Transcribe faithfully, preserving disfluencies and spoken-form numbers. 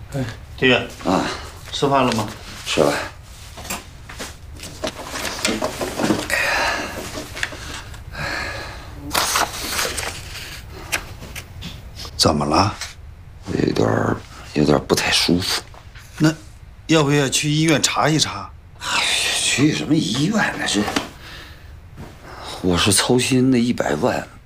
哎，爹啊， 吃饭了吗？ 吃了。 怎么了？ 有点有点不太舒服。 那要不要去医院查一查？ 哎，去什么医院呢？这我是操心那一百万